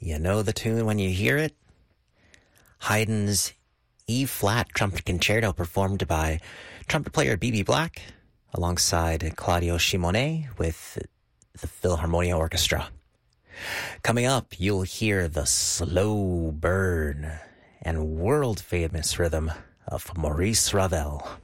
You know the tune when you hear it? Haydn's E-flat trumpet concerto performed by trumpet player B.B. Black alongside Claudio Simonet with the Philharmonia Orchestra. Coming up, you'll hear the slow burn and world-famous rhythm of Maurice Ravel.